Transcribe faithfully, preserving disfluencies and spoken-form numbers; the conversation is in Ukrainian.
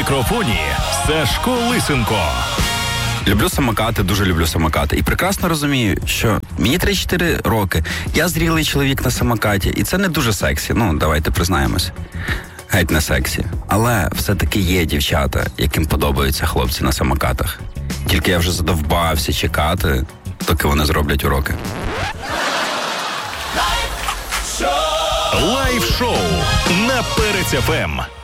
мікрофоні Сашко Лисенко. Люблю самокати, дуже люблю самокати. І прекрасно розумію, що мені три-чотири роки, я зрілий чоловік на самокаті, і це не дуже сексі, ну, давайте признаємось. Геть не сексі. Але все-таки є дівчата, яким подобаються хлопці на самокатах. Тільки я вже задовбався чекати, доки вони зроблять уроки. Лайв-шоу на Перець еф ем.